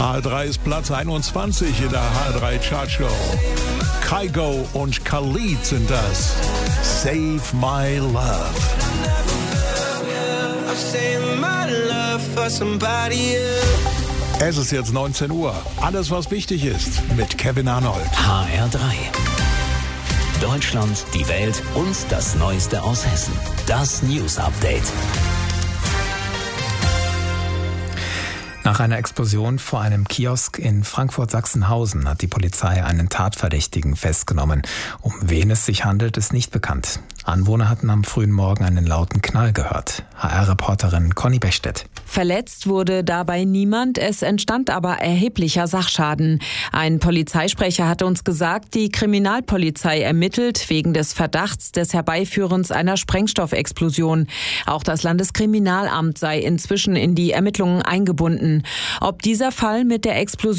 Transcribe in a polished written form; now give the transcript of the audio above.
HR3 ist Platz 21 in der HR3 Chartshow. Kygo und Khalid sind das. Save My Love. Es ist jetzt 19 Uhr. Alles, was wichtig ist, mit Kevin Arnold. HR3. Deutschland, die Welt und das Neueste aus Hessen. Das News Update. Nach einer Explosion vor einem Kiosk in Frankfurt-Sachsenhausen hat die Polizei einen Tatverdächtigen festgenommen. Um wen es sich handelt, ist nicht bekannt. Anwohner hatten am frühen Morgen einen lauten Knall gehört. HR-Reporterin Conny Bechstedt. Verletzt wurde dabei niemand, es entstand aber erheblicher Sachschaden. Ein Polizeisprecher hat uns gesagt, die Kriminalpolizei ermittelt wegen des Verdachts des Herbeiführens einer Sprengstoffexplosion. Auch das Landeskriminalamt sei inzwischen in die Ermittlungen eingebunden. Ob dieser Fall mit der Explosion